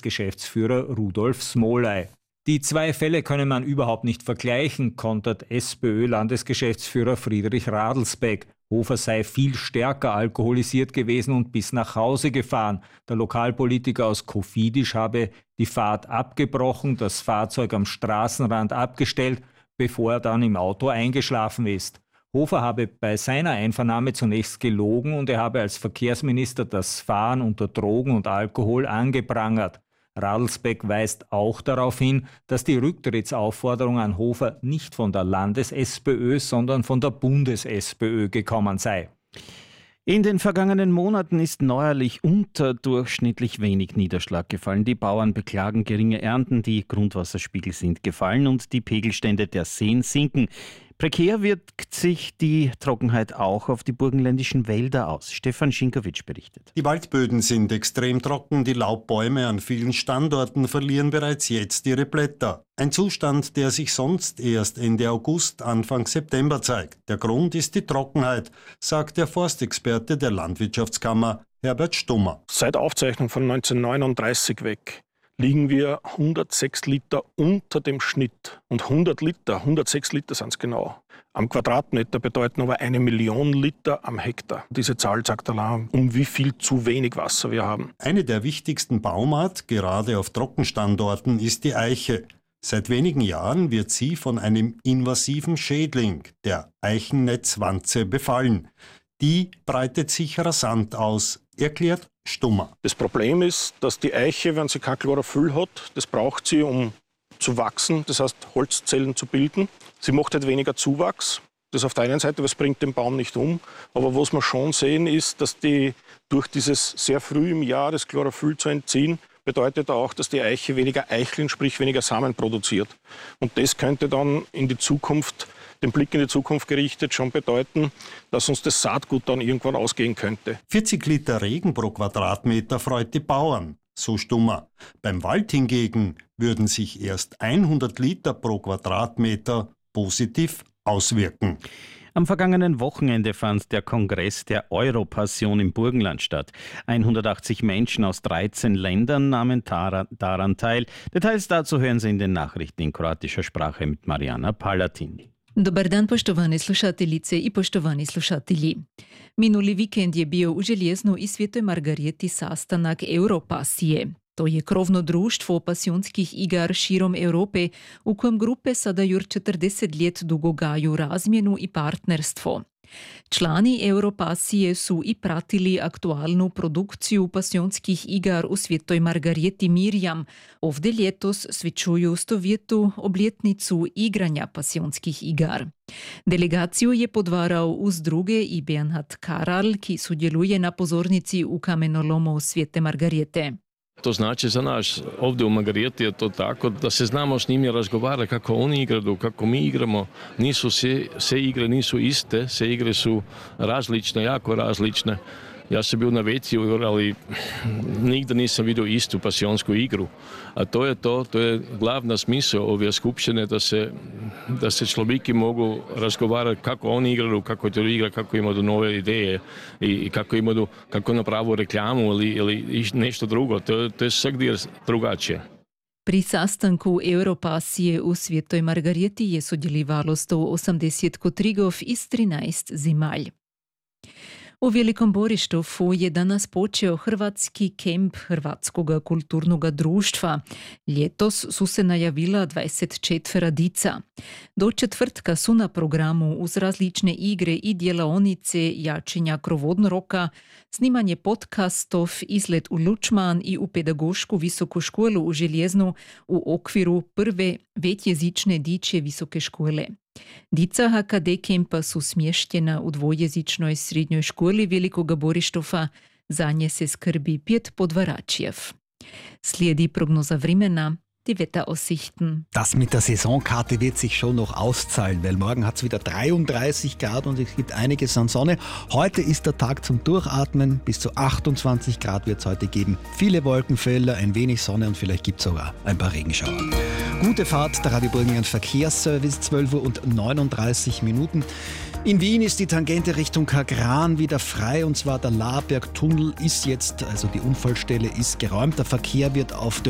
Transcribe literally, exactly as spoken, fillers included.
Landesgeschäftsführer Rudolf Smolaj. Die zwei Fälle könne man überhaupt nicht vergleichen, kontert SPÖ-Landesgeschäftsführer Friedrich Radelsbeck. Hofer sei viel stärker alkoholisiert gewesen und bis nach Hause gefahren. Der Lokalpolitiker aus Kofidis habe die Fahrt abgebrochen, das Fahrzeug am Straßenrand abgestellt, bevor er dann im Auto eingeschlafen ist. Hofer habe bei seiner Einvernahme zunächst gelogen und er habe als Verkehrsminister das Fahren unter Drogen und Alkohol angeprangert. Radelsbeck weist auch darauf hin, dass die Rücktrittsaufforderung an Hofer nicht von der Landes-SPÖ, sondern von der Bundes-SPÖ gekommen sei. In den vergangenen Monaten ist neuerlich unterdurchschnittlich wenig Niederschlag gefallen. Die Bauern beklagen geringe Ernten, die Grundwasserspiegel sind gefallen und die Pegelstände der Seen sinken. Prekär wirkt sich die Trockenheit auch auf die burgenländischen Wälder aus. Stefan Schinkowitsch berichtet. Die Waldböden sind extrem trocken, die Laubbäume an vielen Standorten verlieren bereits jetzt ihre Blätter. Ein Zustand, der sich sonst erst Ende August, Anfang September zeigt. Der Grund ist die Trockenheit, sagt der Forstexperte der Landwirtschaftskammer Herbert Stummer. Seit Aufzeichnung von neunzehnhundertneununddreißig weg liegen wir hundertsechs Liter unter dem Schnitt. Und hundert Liter, hundertsechs Liter sind es genau, am Quadratmeter bedeuten aber eine Million Liter am Hektar. Diese Zahl sagt allein, um wie viel zu wenig Wasser wir haben. Eine der wichtigsten Baumart, gerade auf Trockenstandorten, ist die Eiche. Seit wenigen Jahren wird sie von einem invasiven Schädling, der Eichennetzwanze, befallen. Die breitet sich rasant aus, erklärt Stummer. Das Problem ist, dass die Eiche, wenn sie kein Chlorophyll hat, das braucht sie, um zu wachsen, das heißt Holzzellen zu bilden. Sie macht halt weniger Zuwachs. Das auf der einen Seite, das bringt den Baum nicht um. Aber was wir schon sehen, ist, dass die durch dieses sehr früh im Jahr das Chlorophyll zu entziehen, bedeutet auch, dass die Eiche weniger Eicheln, sprich weniger Samen produziert. Und das könnte dann in die Zukunft, den Blick in die Zukunft gerichtet, schon bedeuten, dass uns das Saatgut dann irgendwann ausgehen könnte. vierzig Liter Regen pro Quadratmeter freut die Bauern, so Stummer. Beim Wald hingegen würden sich erst hundert Liter pro Quadratmeter positiv auswirken. Am vergangenen Wochenende fand der Kongress der Europassion im Burgenland statt. hundertachtzig Menschen aus dreizehn Ländern nahmen daran teil. Details dazu hören Sie in den Nachrichten in kroatischer Sprache mit Marijana Palatin. Dobar dan, poštovane slušateljice i poštovani slušatelji. Minuli vikend je bio u Željeznu i Svetoj Margarijeti sastanak Europasije. To je krovno društvo pasjonskih igar širom Europe, u kojem grupe sada jur četrdeset let dugogaju razmjenu i partnerstvo. Člani Europasije su i pratili aktualnu produkciju pasjonskih igar u Svetoj Margarijeti Mirjam. Ovdje ljetos svečuju stovjetu obljetnicu igranja pasjonskih igar. Delegaciju je podvarao uz druge i Bernhard Karal, ki sudjeluje na pozornici u kamenolomu Svete Margarijete. To znači za nas ovdje u Margarijeti je to tako da se znamo s njimi razgovarati kako oni igraju, kako mi igramo. Nisu sve, sve igre nisu iste, sve igre su različne, jako različne. Ja sam bio na veci, ali nigdje nisam vidio istu pasijonsku igru. A to je to, to je glavna smisao ove skupštine, da se, da se človeki mogu razgovarati kako oni igraju, kako to igra, kako imaju nove ideje i kako imaju, kako napravu reklamu ili, ili nešto drugo. To, to je svegdje drugačije. Pri sastanku Europasije u Svetoj Margarijeti je sudjelovalo sto osemdeset kotrigov iz trinajst zemalj. U Velikom Borištovu je danas počeo hrvatski kemp Hrvatskoga kulturnoga društva. Ljetos su se najavila dvadeset četvera dica. Do četvrtka su na programu uz različne igre i djelavnice jačenja krovodnoroka, snimanje podcastov, izlet u Lučman i u pedagošku visoku školu u Željeznu u okviru prve vetjezične dičje visoke škole. Dica H K D kempa su smještena u dvojezičnoj srednjoj školi Velikoga Borištova, za nje se skrbi pet podvaračjev. Slijedi prognoza vremena, die Wetteraussichten. Das mit der Saisonkarte wird sich schon noch auszahlen, weil morgen hat es wieder dreiunddreißig Grad und es gibt einiges an Sonne. Heute ist der Tag zum Durchatmen, bis zu achtundzwanzig Grad wird es heute geben. Viele Wolkenfelder, ein wenig Sonne und vielleicht gibt es sogar ein paar Regenschauer. Gute Fahrt, der Radio Burgenland Verkehrsservice, zwölf Uhr neununddreißig Minuten. In Wien ist die Tangente Richtung Kagran wieder frei und zwar der Lahrbergtunnel ist jetzt, also die Unfallstelle ist geräumt. Der Verkehr wird auf der